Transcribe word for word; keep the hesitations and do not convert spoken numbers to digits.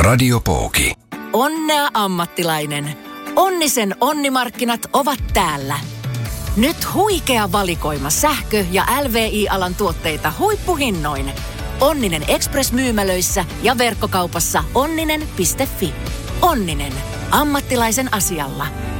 Radiopooki. Onnea ammattilainen. Onnisen onnimarkkinat ovat täällä. Nyt huikea valikoima sähkö- ja L V I-alan tuotteita huippuhinnoin. Onninen Express-myymälöissä ja verkkokaupassa onninen piste fi. Onninen. Ammattilaisen asialla.